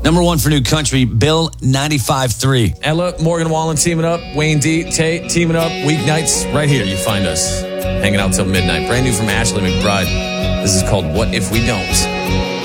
Number one for New Country, Bill 95.3. Ella, Morgan Wallen teaming up. Wayne D, Tate teaming up. Weeknights, right here. You find us hanging out till midnight. Brand new from Ashley McBride. This is called What If We Don't.